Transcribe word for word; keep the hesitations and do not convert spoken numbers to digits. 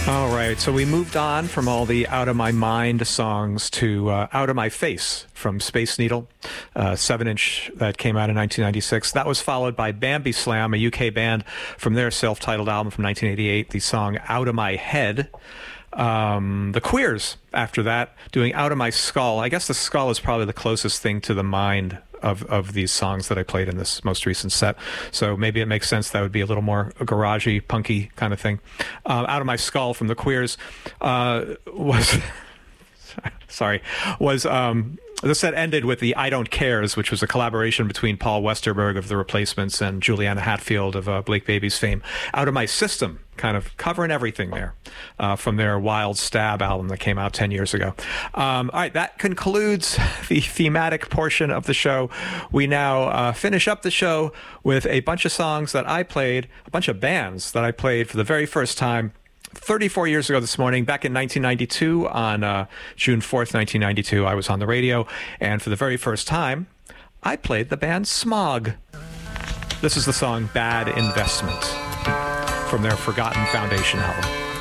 All right, so we moved on from all the Out of My Mind songs to uh, Out of My Face from Space Needle, uh, seven inch that came out in nineteen ninety-six. That was followed by Bambi Slam, a U K band from their self-titled album from nineteen eighty-eight, the song Out of My Head. Um, the Queers, after that, doing Out of My Skull. I guess the skull is probably the closest thing to the mind of, of these songs that I played in this most recent set. So maybe it makes sense that would be a little more garagey, punky kind of thing. Uh, Out of My Skull from the Queers uh, was... sorry, was... Um, the set ended with the I Don't Cares, which was a collaboration between Paul Westerberg of The Replacements and Juliana Hatfield of uh, Blake Baby's fame. Out of My System, kind of covering everything there uh, from their Wild Stab album that came out ten years ago. Um, all right, that concludes the thematic portion of the show. We now uh, finish up the show with a bunch of songs that I played, a bunch of bands that I played for the very first time thirty-four years ago this morning, back in nineteen ninety-two, on uh, June fourth, nineteen ninety-two, I was on the radio, and for the very first time, I played the band Smog. This is the song Bad Investment from their Forgotten Foundation album.